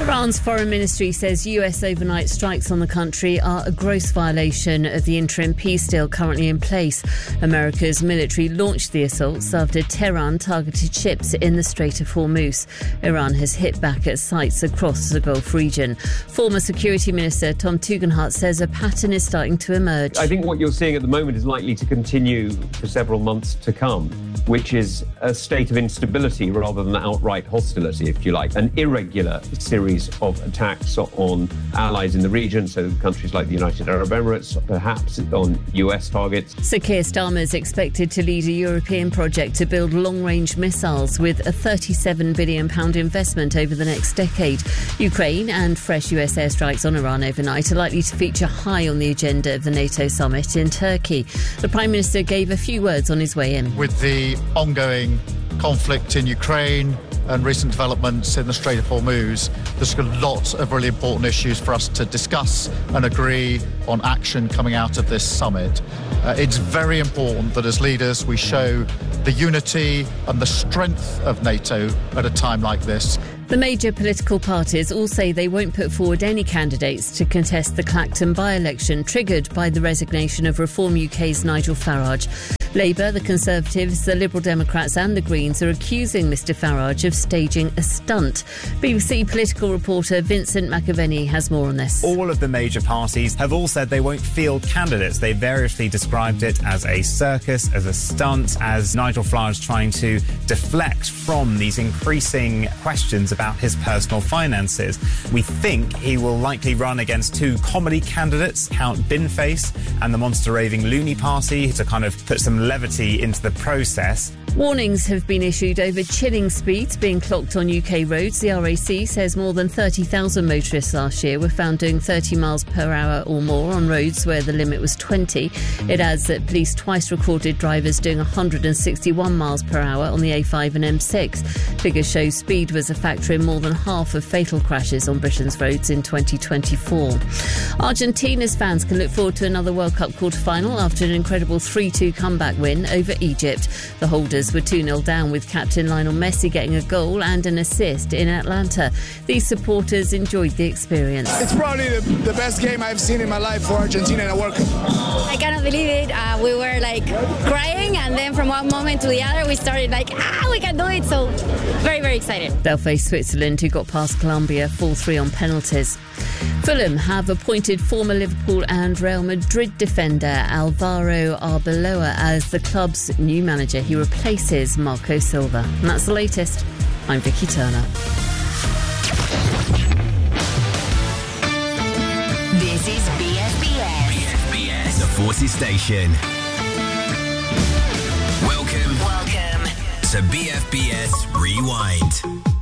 Iran's foreign ministry says US overnight strikes on the country are a gross violation of the interim peace deal currently in place. America's military launched the assaults after Tehran targeted ships in the Strait of Hormuz. Iran has hit back at sites across the Gulf region. Former Security Minister Tom Tugendhat says a pattern is starting to emerge. I think what you're seeing at the moment is likely to continue for several months to come, which is a state of instability rather than outright hostility, if you like, an irregular series of attacks on allies in the region, so countries like the United Arab Emirates, perhaps on US targets. Sir Keir Starmer is expected to lead a European project to build long-range missiles with a £37 billion investment over the next decade. Ukraine and fresh US airstrikes on Iran overnight are likely to feature high on the agenda of the NATO summit in Turkey. The Prime Minister gave a few words on his way in. With the ongoing conflict in Ukraine and recent developments in the Strait of Hormuz, there's a lot of really important issues for us to discuss and agree on action coming out of this summit. It's very important that as leaders we show the unity and the strength of NATO at a time like this. The major political parties all say they won't put forward any candidates to contest the Clacton by-election triggered by the resignation of Reform UK's Nigel Farage. Labour, the Conservatives, the Liberal Democrats and the Greens are accusing Mr Farage of staging a stunt. BBC political reporter Vincent McAvenny has more on this. All of the major parties have all said they won't field candidates. They variously described it as a circus, as a stunt, as Nigel Farage trying to deflect from these increasing questions about his personal finances. We think he will likely run against two comedy candidates, Count Binface and the monster raving Looney Party, to kind of put some levity into the process. Warnings have been issued over chilling speeds being clocked on UK roads. The RAC says more than 30,000 motorists last year were found doing 30 miles per hour or more on roads where the limit was 20. It adds that police twice recorded drivers doing 161 miles per hour on the A5 and M6. Figures show speed was a factor in more than half of fatal crashes on Britain's roads in 2024. Argentina's fans can look forward to another World Cup quarter-final after an incredible 3-2 comeback win over Egypt. The holders were 2-0 down with captain Lionel Messi getting a goal and an assist in Atlanta. These supporters enjoyed the experience. It's probably the best game I've seen in my life for Argentina in a World Cup. I cannot believe it. We were crying, and then from one moment to the other we started we can do it. So very, very excited. They'll face Switzerland, who got past Colombia 4-3 on penalties. Fulham have appointed former Liverpool and Real Madrid defender Alvaro Arbeloa as the club's new manager. He replaces Marco Silva. And that's the latest. I'm Vicky Turner. This is BFBS. BFBS, the Forces Station. Welcome to BFBS Rewind.